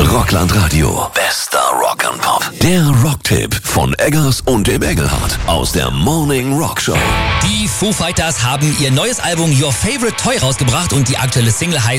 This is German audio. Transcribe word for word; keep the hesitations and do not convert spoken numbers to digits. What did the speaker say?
Rockland Radio. Bester Rock and Pop. Der Rocktipp von Eggers und dem Engelhardt aus der Morning Rock Show. Die Foo Fighters haben ihr neues Album Your Favorite Toy rausgebracht und die aktuelle Single heißt